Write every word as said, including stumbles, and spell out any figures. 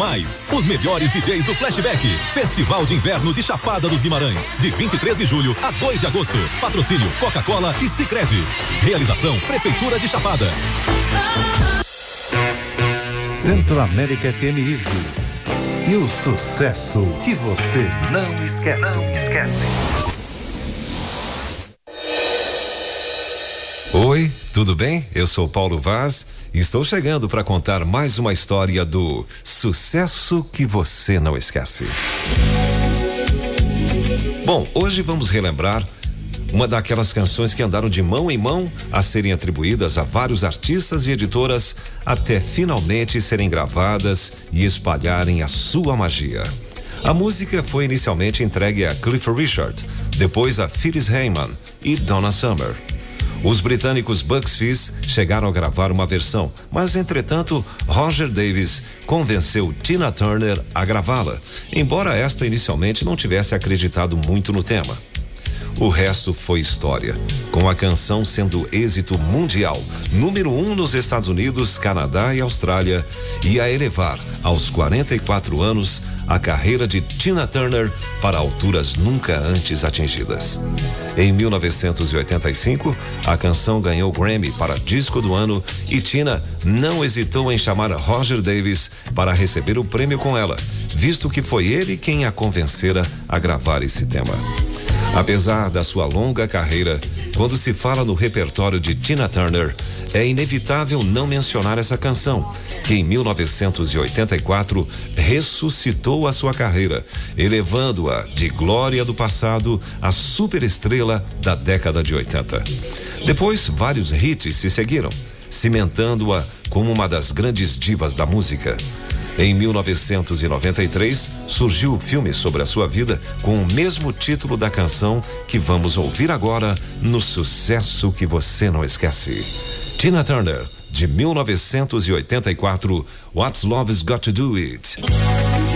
mais. Os melhores D Js do Flashback. Festival de Inverno de Chapada dos Guimarães, de vinte e três de julho a dois de agosto. Patrocínio Coca-Cola e Sicredi. Realização Prefeitura de Chapada. Centro América F M Easy. E o sucesso que você não esquece. Não esquece. Oi, tudo bem? Eu sou Paulo Vaz e estou chegando para contar mais uma história do sucesso que você não esquece. Bom, hoje vamos relembrar uma daquelas canções que andaram de mão em mão a serem atribuídas a vários artistas e editoras até finalmente serem gravadas e espalharem a sua magia. A música foi inicialmente entregue a Cliff Richard, depois a Phyllis Hyman e Donna Summer. Os britânicos Bucks Fizz chegaram a gravar uma versão, mas entretanto Roger Davis convenceu Tina Turner a gravá-la, embora esta inicialmente não tivesse acreditado muito no tema. O resto foi história, com a canção sendo êxito mundial, número um nos Estados Unidos, Canadá e Austrália, e a elevar aos quarenta e quatro anos a carreira de Tina Turner para alturas nunca antes atingidas. Em mil novecentos e oitenta e cinco, a canção ganhou Grammy para disco do ano e Tina não hesitou em chamar Roger Davis para receber o prêmio com ela, visto que foi ele quem a convencera a gravar esse tema. Apesar da sua longa carreira, quando se fala no repertório de Tina Turner, é inevitável não mencionar essa canção, que em mil novecentos e oitenta e quatro ressuscitou a sua carreira, elevando-a de glória do passado à superestrela da década de oitenta. Depois, vários hits se seguiram, cimentando-a como uma das grandes divas da música. Em mil novecentos e noventa e três, surgiu o filme sobre a sua vida com o mesmo título da canção que vamos ouvir agora no sucesso que você não esquece. Tina Turner, de mil novecentos e oitenta e quatro, What's Love's Got to Do It?